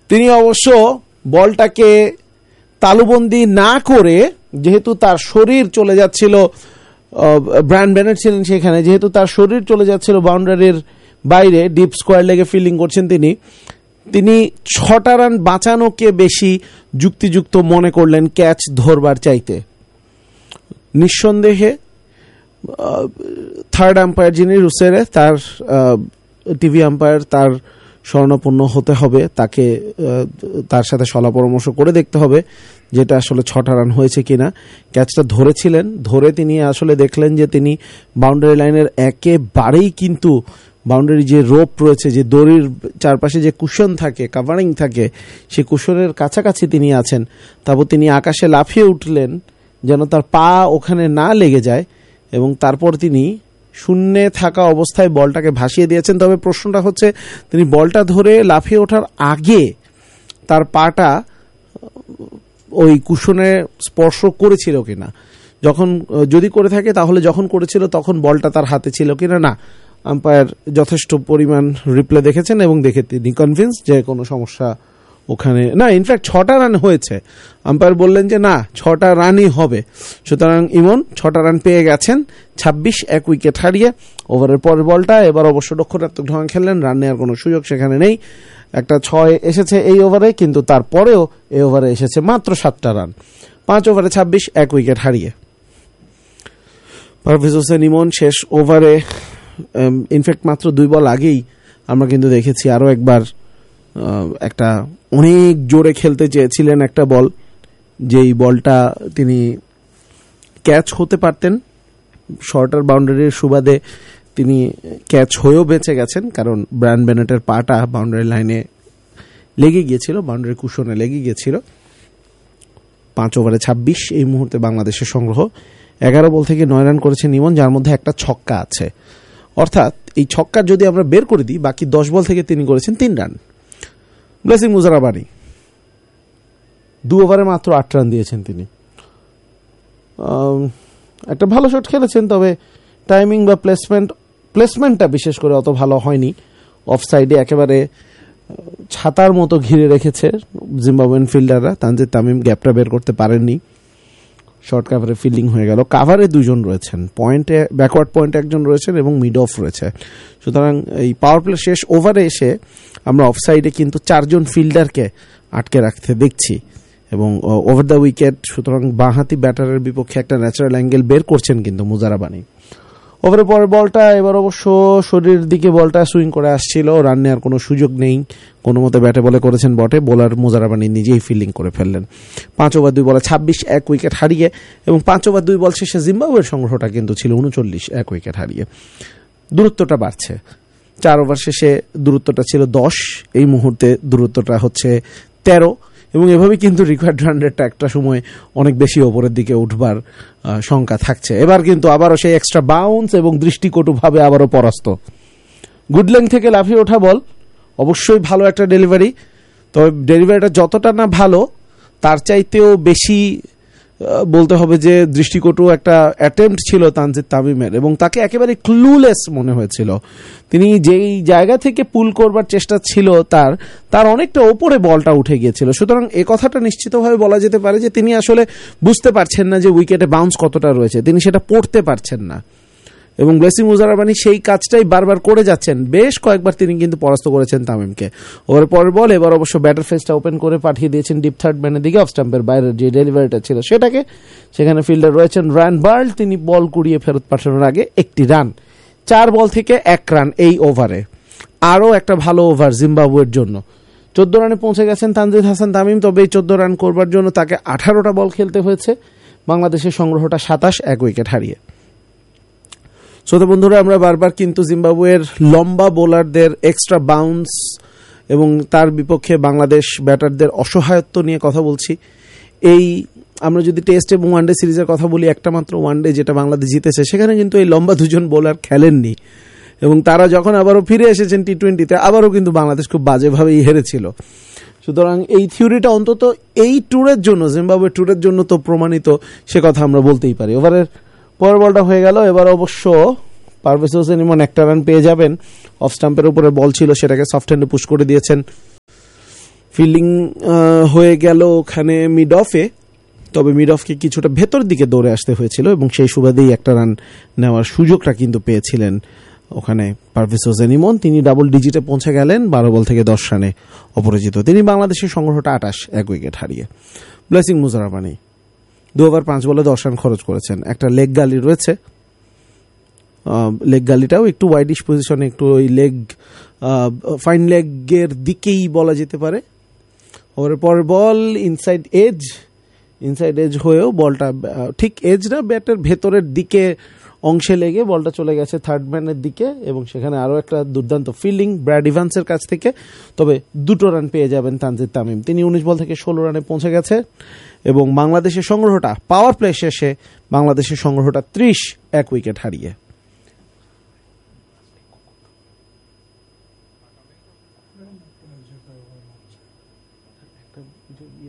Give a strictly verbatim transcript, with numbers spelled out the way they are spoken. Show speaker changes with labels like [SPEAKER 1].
[SPEAKER 1] তিনি অবশ্য বলটাকে তালুবন্দি না করে, যেহেতু তার শরীর চলে যাচ্ছিল, ব্রায়ান বেনেট ছিলেন সেখানে, যেহেতু তার শরীর চলে যাচ্ছিল বাউন্ডারির বাইরে, ডিপ স্কোয়ার লেগে ফিল্ডিং করছেন তিনি তিনি ছটা রান বাঁচানোকে বেশি যুক্তিযুক্ত মনে করলেন ক্যাচ ধরবার চাইতে। নিঃসন্দেহে থার্ড আম্পায়ার যিনি রুসেরে, তার টিভি আম্পায়ার, তার স্বর্ণপূর্ণ হতে হবে, তাকে তার সাথে সলা পরামর্শ করে দেখতে হবে যেটা আসলে ছটা রান হয়েছে কিনা। ক্যাচটা ধরেছিলেন, ধরে তিনি আসলে দেখলেন যে তিনি বাউন্ডারি লাইনের একেবারেই কিন্তু বাউন্ডারি যে রোপ রয়েছে, যে দড়ির চারপাশে যে কুশন থাকে, কাভারিং থাকে, সেই কুশনের কাছাকাছি তিনি আছেন। তারপর তিনি আকাশে লাফিয়ে উঠলেন যেন তার পা ওখানে না লেগে যায়, এবং তারপর তিনি শূন্যে থাকা অবস্থায় বলটাকে ভাসিয়ে দিয়েছেন। তবে প্রশ্নটা হচ্ছে, তিনি বলটা ধরে লাফিয়ে ওঠার আগে তার পাটা ওই কুশনে স্পর্শ করেছিল কিনা। যখন যদি করে থাকে তাহলে যখন করেছিল তখন বলটা তার হাতে ছিল কিনা, না, আম্পায়ার যথেষ্ট পরিমাণ রিপ্লে দেখেছেন এবং দেখে তিনি কনভিন্স যে কোনো সমস্যা ওখানে না। ইনফ্যাক্ট ছটা রান হয়েছে, আম্পায়ার বললেন যে না, ছটা রানই হবে। সুতরাং ইমন ছটা রান পেয়ে গেছেন ছাব্বিশ এক উইকেট হারিয়ে। ওভারের পরের বলটা এবার অবশ্য রক্ষণাত্মক ঢং খেললেন, রান নেওয়ার কোনো সুযোগ সেখানে নেই। একটা ছয় এসেছে এই ওভারে, কিন্তু তারপরেও এই ওভারে এসেছে মাত্র সাতটা রান, পাঁচ ওভারে ছাব্বিশ এক উইকেট হারিয়ে। পারভেজ হোসেন ইমন শেষ ওভারে, ইনফ্যাক্ট মাত্র দুই বল আগেই আমরা কিন্তু দেখেছি আরও একবার একটা অনেক জোরে খেলতে চেয়েছিলেন একটা বল, যেই বলটা তিনি ক্যাচ হতে পারতেন। শর্টার বাউন্ডারির সুবাদে তিনি ক্যাচ হয়েও বেঁচে গেছেন, কারণ ব্রায়ান বেনেটের পাটা বাউন্ডারি লাইনে লেগে গিয়েছিল, বাউন্ডারি কুশনে লেগে গিয়েছিল। পাঁচ ওভারে ছাব্বিশ এই মুহূর্তে বাংলাদেশের সংগ্রহ। এগারো বল থেকে নয় রান করেছেন ইমন, যার মধ্যে একটা ছক্কা আছে। অর্থাৎ এই ছক্কা যদি আমরা বের করে দিই, বাকি দশ বল থেকে তিনি করেছেন তিন রান। ব্লেসিং মুজারাবানি দু ওভারে মাত্র আট রান দিয়েছেন তিনি। একটা ভালো শট খেলেছেন, তবে টাইমিং বা প্লেসমেন্ট প্লেসমেন্টটা বিশেষ করে অত ভালো হয়নি। অফ সাইডে একেবারে ছাতার মতো ঘিরে রেখেছে জিম্বাবুয়েন ফিল্ডাররা। তানজিদ তামিম গ্যাপটা বের করতে পারেননি, শর্ট কাভারে ফিল্ডিং হয়ে গেল। কাভারে দুজন রয়েছেন, পয়েন্টে ব্যাকওয়ার্ড পয়েন্টে একজন রয়েছেন এবং মিড অফ রয়েছে। সুতরাং এই পাওয়ার প্লে শেষ ওভারে এসে আমরা অফ সাইডে কিন্তু চারজন ফিল্ডারকে আটকে রাখতে দেখছি এবং ওভার দ্য উইকেট। সুতরাং বাঁহাতি ব্যাটারের বিপক্ষে একটা ন্যাচারাল অ্যাঙ্গেল বের করছেন কিন্তু মুজারাবানি। ওভারের পরের বলটা এবার অবশ্য শরীরের দিকে বলটা সুইং করে আসছিল, রান নেওয়ার কোনো সুযোগ নেই, কোনো মতে ব্যাটে বলে করেছেন বটে। বোলার মুজারাবানি নিজেই ফিল্ডিং করে ফেললেন। পাঁচ ওভার দুই বলে ছাব্বিশ এক উইকেট হারিয়ে, এবং পাঁচ ওভার দুই বল শেষে জিম্বাবুয়ের সংগ্রহটা কিন্তু ছিল উনচল্লিশ এক উইকেট হারিয়ে। দূরত্বটা বাড়ছে, চার ওভার শেষে দূরত্বটা ছিল দশ, এই মুহূর্তে দূরত্বটা হচ্ছে তেরো, এবং এভাবে কিন্তু রিকোয়ার্ড রান রেটটা একটা সময় অনেক বেশি ওপরের দিকে উঠবার সংখ্যা থাকছে। এবার কিন্তু আবারও সেই এক্সট্রা বাউন্স এবং দৃষ্টিকটুভাবে আবারও পরাস্ত। গুডলেং থেকে লাফিয়ে ওঠা বল, অবশ্যই ভালো একটা ডেলিভারি, তবে ডেলিভারিটা যতটা না ভালো তার চাইতেও বেশি বলতে হবে যে দৃষ্টিকটু একটা অ্যাটেম্প্ট ছিল তানজিদ তামিমের, এবং তাকে একেবারে ক্লুলেস মনে হয়েছিল। তিনি যেই জায়গা থেকে পুল করবার চেষ্টা ছিল তার তার অনেকটা ওপরে বলটা উঠে গিয়েছিল। সুতরাং এ কথাটা নিশ্চিতভাবে বলা যেতে পারে যে তিনি আসলে বুঝতে পারছেন না যে উইকেটে বাউন্স কতটা রয়েছে, তিনি সেটা পড়তে পারছেন না, এবং ব্লেসিং মুজারাবানি সেই কাজটাই বারবার করে যাচ্ছেন। বেশ কয়েকবার তিনি কিন্তু পরাস্ত করেছেন তামিমকে। ওভার পরের বল এবার অবশ্য ব্যাটার ফেসটা ওপেন করে পাঠিয়ে দিয়েছেন ডিপ থার্ড ম্যানের দিকে, অফ স্টাম্পের বাইরের যে ডেলিভারিটা ছিল সেটাকে। সেখানে ফিল্ডার রয়েছেন রায়ান বার্ল, তিনি বল কুড়িয়ে ফেরত পাঠানোর আগে একটি রান। চার বল থেকে এক রান এই ওভারে, আরও একটা ভালো ওভার জিম্বাবুয়ের জন্য। চোদ্দ রানে পৌঁছে গেছেন তানজিদ হাসান তামিম, তবে এই চোদ্দ রান করবার জন্য তাকে আঠারোটা বল খেলতে হয়েছে। বাংলাদেশের সংগ্রহটা সাতাশ এক উইকেট হারিয়ে। শ্রোতা বন্ধুরা, আমরা বারবার কিন্তু জিম্বাবুয়ের লম্বা বোলারদের এক্সট্রা বাউন্স এবং তার বিপক্ষে বাংলাদেশ ব্যাটারদের অসহায়ত্ব নিয়ে কথা বলছি। এই আমরা যদি টেস্ট এবং ওয়ানডে সিরিজের কথা বলি, একটা মাত্র ওয়ানডে যেটা বাংলাদেশ জিতেছে, সেখানে কিন্তু এই লম্বা দুজন বোলার খেলেননি, এবং তারা যখন আবারও ফিরে এসেছেন টি টোয়েন্টিতে আবারও কিন্তু বাংলাদেশ খুব বাজেভাবেই হেরেছিল। সুতরাং এই থিওরিটা অন্তত এই ট্যুরের জন্য, জিম্বাবুয়ে ট্যুরের জন্য তো প্রমাণিত, সে কথা আমরা বলতেই পারি। ওভারের পরের বলটা হয়ে গেল, এবার অবশ্য পারভেজ হোসেন ইমন একটা রান পেয়ে যাবেন। অফ স্টাম্পের উপরে বল ছিল, সেটাকে সফট হ্যান্ডে পুশ করে দিয়েছেন। ফিল্ডিং হয়ে গেল ওখানে মিড অফে, তবে মিড অফকে কিছুটা ভেতর দিকে দৌড়ে আসতে হয়েছিল এবং সেই সুবাদেই একটা রান নেওয়ার সুযোগটা কিন্তু পেয়েছিলেন ওখানে পারভেজ হোসেন ইমন। তিনি ডাবল ডিজিটে পৌঁছে গেলেন বারো বল থেকে দশ রানে অপরাজিত। তিনি বাংলাদেশের সংগ্রহটা আটাশ, এক উইকেট হারিয়ে। ব্লেসিং মুজারাবানি দু ওভার পাঁচ বলে দশ রান খরচ করেছেন। একটা লেগ গালি রয়েছে, লেগ গালিটাও একটু ওয়াইডিশ পজিশনে, একটু ওই লেগ ফাইন লেগের দিকেই বলা যেতে পারে। ওর পরের বল ইনসাইড এজ, ইনসাইড এজ হয়েও বলটা ঠিক এজ না, ব্যাটের ভেতরের দিকে অংশে লেগে বলটা চলে গেছে থার্ড ম্যানের দিকে এবং সেখানে আরও একটা দুর্দান্ত ফিল্ডিং ব্র্যাড ইভান্সের কাছ থেকে। তবে দুটো রান পেয়ে যাবেন তানজিদ তামিম। তিনি উনিশ বল থেকে ষোলো রানে পৌঁছে গেছে এবং বাংলাদেশের সংগ্রহটা পাওয়ার প্লে শেষে বাংলাদেশের সংগ্রহটা ত্রিশ, এক উইকেট হারিয়ে।